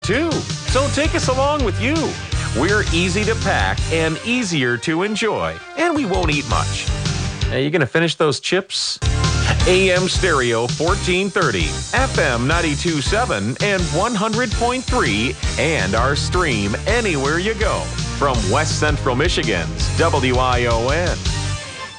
too. So take us along with you. We're easy to pack and easier to enjoy, and we won't eat much. Are you going to finish those chips? AM Stereo 1430, FM 92.7 and 100.3, and our stream anywhere you go from West Central Michigan's WION.